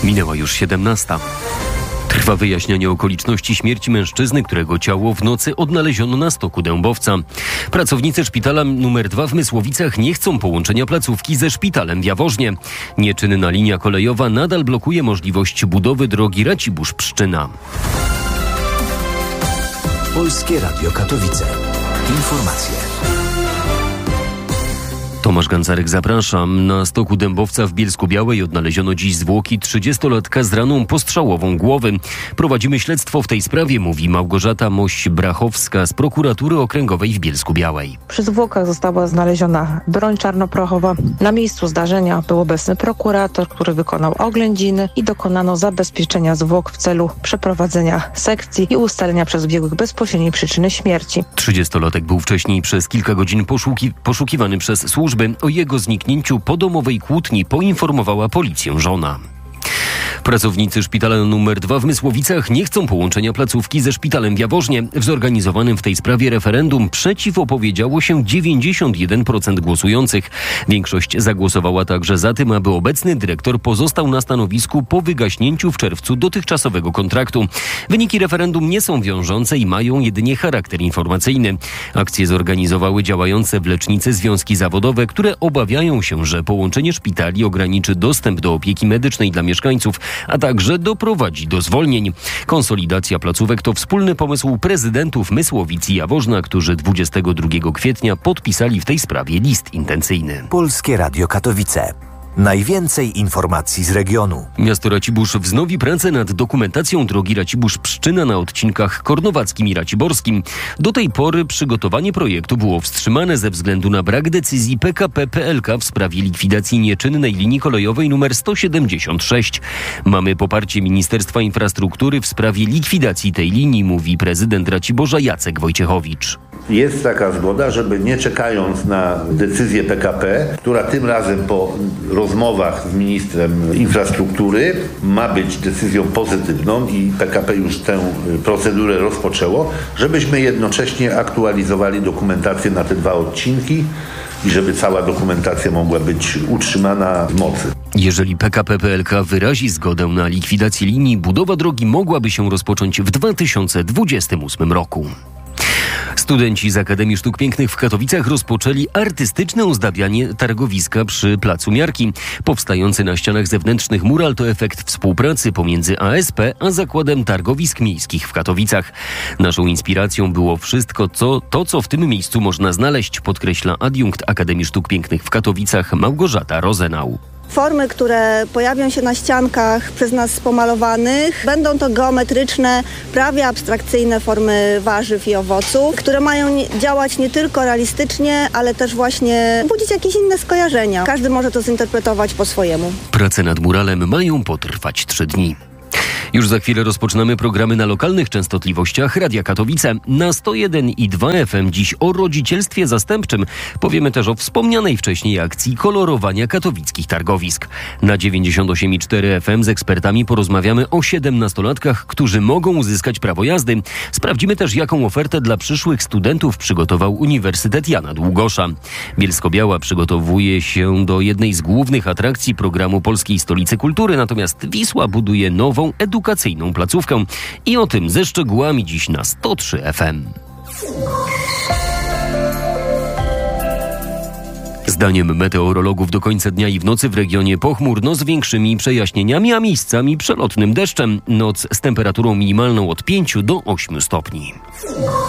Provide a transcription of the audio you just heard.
Minęła już 17. Trwa wyjaśnianie okoliczności śmierci mężczyzny, którego ciało w nocy odnaleziono na stoku Dębowca. Pracownicy szpitala nr 2 w Mysłowicach nie chcą połączenia placówki ze szpitalem w Jaworznie. Nieczynna linia kolejowa nadal blokuje możliwość budowy drogi Racibórz-Pszczyna. Polskie Radio Katowice. Informacje. Tomasz Gancarek, zapraszam. Na stoku Dębowca w Bielsku-Białej odnaleziono dziś zwłoki 30-latka z raną postrzałową głowy. Prowadzimy śledztwo w tej sprawie, mówi Małgorzata Moś-Brachowska z Prokuratury Okręgowej w Bielsku-Białej. Przy zwłokach została znaleziona broń czarnoprochowa. Na miejscu zdarzenia był obecny prokurator, który wykonał oględziny i dokonano zabezpieczenia zwłok w celu przeprowadzenia sekcji i ustalenia przez biegłych bezpośredniej przyczyny śmierci. 30-latek był wcześniej przez kilka godzin poszukiwany przez służby. O jego zniknięciu po domowej kłótni poinformowała policję żona. Pracownicy szpitala nr 2 w Mysłowicach nie chcą połączenia placówki ze szpitalem w Jaworznie. W zorganizowanym w tej sprawie referendum przeciw opowiedziało się 91% głosujących. Większość zagłosowała także za tym, aby obecny dyrektor pozostał na stanowisku po wygaśnięciu w czerwcu dotychczasowego kontraktu. Wyniki referendum nie są wiążące i mają jedynie charakter informacyjny. Akcję zorganizowały działające w Lecznicy związki zawodowe, które obawiają się, że połączenie szpitali ograniczy dostęp do opieki medycznej dla mieszkańców, a także doprowadzi do zwolnień. Konsolidacja placówek to wspólny pomysł prezydentów Mysłowic i Jaworzna, którzy 22 kwietnia podpisali w tej sprawie list intencyjny. Polskie Radio Katowice. Najwięcej informacji z regionu. Miasto Racibórz wznowi pracę nad dokumentacją drogi Racibórz-Pszczyna na odcinkach kornowackim i raciborskim. Do tej pory przygotowanie projektu było wstrzymane ze względu na brak decyzji PKP PLK w sprawie likwidacji nieczynnej linii kolejowej nr 176. Mamy poparcie Ministerstwa Infrastruktury w sprawie likwidacji tej linii, mówi prezydent Raciborza Jacek Wojciechowicz. Jest taka zgoda, żeby nie czekając na decyzję PKP, która tym razem po rozmowach z ministrem infrastruktury ma być decyzją pozytywną i PKP już tę procedurę rozpoczęło, żebyśmy jednocześnie aktualizowali dokumentację na te dwa odcinki i żeby cała dokumentacja mogła być utrzymana w mocy. Jeżeli PKP PLK wyrazi zgodę na likwidację linii, budowa drogi mogłaby się rozpocząć w 2028 roku. Studenci z Akademii Sztuk Pięknych w Katowicach rozpoczęli artystyczne ozdabianie targowiska przy Placu Miarki. Powstający na ścianach zewnętrznych mural to efekt współpracy pomiędzy ASP a Zakładem Targowisk Miejskich w Katowicach. Naszą inspiracją było wszystko, co w tym miejscu można znaleźć, podkreśla adiunkt Akademii Sztuk Pięknych w Katowicach Małgorzata Rozenau. Formy, które pojawią się na ściankach przez nas pomalowanych, będą to geometryczne, prawie abstrakcyjne formy warzyw i owoców, które mają działać nie tylko realistycznie, ale też właśnie budzić jakieś inne skojarzenia. Każdy może to zinterpretować po swojemu. Prace nad muralem mają potrwać 3 dni. Już za chwilę rozpoczynamy programy na lokalnych częstotliwościach Radia Katowice. Na 101,2 FM dziś o rodzicielstwie zastępczym. Powiemy też o wspomnianej wcześniej akcji kolorowania katowickich targowisk. Na 98,4 FM z ekspertami porozmawiamy o 17-latkach, którzy mogą uzyskać prawo jazdy. Sprawdzimy też, jaką ofertę dla przyszłych studentów przygotował Uniwersytet Jana Długosza. Bielsko-Biała przygotowuje się do jednej z głównych atrakcji programu Polskiej Stolicy Kultury, natomiast Wisła buduje nową edukacyjną placówkę i o tym ze szczegółami dziś na 103 FM. Zdaniem meteorologów do końca dnia i w nocy w regionie pochmurno z większymi przejaśnieniami, a miejscami przelotnym deszczem. Noc z temperaturą minimalną od 5 do 8 stopni.